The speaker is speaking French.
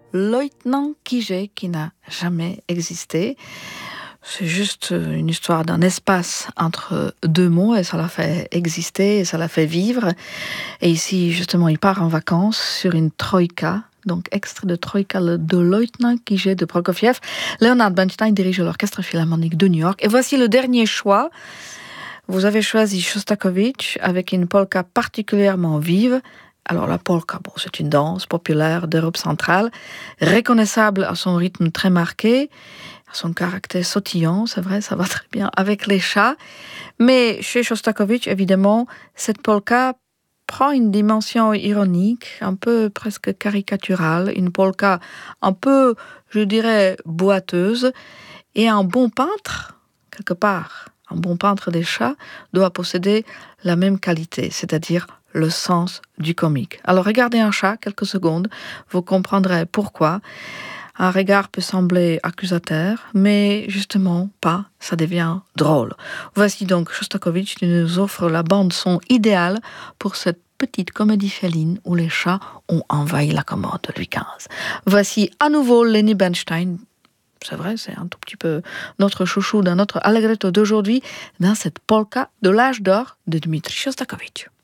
Lieutenant Kijé qui n'a jamais existé. C'est juste une histoire d'un espace entre deux mots et ça l'a fait exister et ça l'a fait vivre. Et ici, justement, il part en vacances sur une troïka. Donc, extrait de Troïka de Lieutenant Kijé de Prokofiev. Leonard Bernstein dirige l'Orchestre Philharmonique de New York. Et voici le dernier choix. Vous avez choisi Shostakovich avec une polka particulièrement vive. Alors la polka, c'est une danse populaire d'Europe centrale, reconnaissable à son rythme très marqué, à son caractère sautillant, c'est vrai, ça va très bien avec les chats. Mais chez Shostakovich, évidemment, cette polka prend une dimension ironique, un peu presque caricaturale, une polka un peu, je dirais, boiteuse. Et un bon peintre, quelque part, un bon peintre des chats doit posséder la même qualité, c'est-à-dire le sens du comique. Alors regardez un chat quelques secondes, vous comprendrez pourquoi. Un regard peut sembler accusateur, mais justement pas, ça devient drôle. Voici donc Shostakovich qui nous offre la bande-son idéale pour cette petite comédie féline où les chats ont envahi la commode de Louis XV. Voici à nouveau Lenny Bernstein. C'est vrai, c'est un tout petit peu notre chouchou dans notre allegretto d'aujourd'hui, dans cette polka de l'âge d'or de Dmitri Shostakovich.